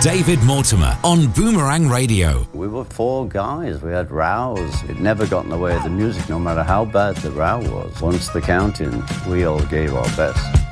David Mortimer on Boomerang Radio. We were four guys. We had rows. It never got in the way of the music, no matter how bad the row was. Once the counting, we all gave our best.